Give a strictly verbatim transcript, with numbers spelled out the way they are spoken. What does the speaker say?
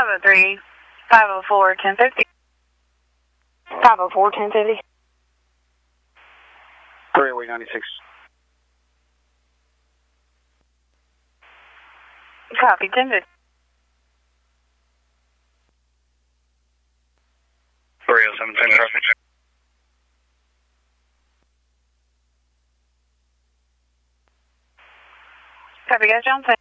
five oh three, five oh four, ten fifty. five oh four, ten fifty. three oh eight ninety-six. Copy, ten fifty. three oh seven, ten traffic. Copy, guys, Johnson.